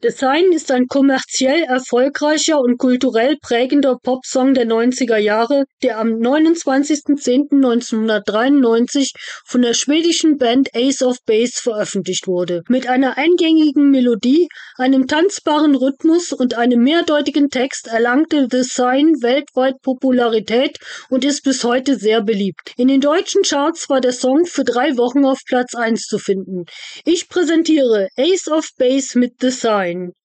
The Sign ist ein kommerziell erfolgreicher und kulturell prägender Popsong der 90er Jahre, der am 29.10.1993 von der schwedischen Band Ace of Base veröffentlicht wurde. Mit einer eingängigen Melodie, einem tanzbaren Rhythmus und einem mehrdeutigen Text erlangte The Sign weltweit Popularität und ist bis heute sehr beliebt. In den deutschen Charts war der Song für 3 Wochen auf Platz 1 zu finden. Ich präsentiere Ace of Base mit The Sign.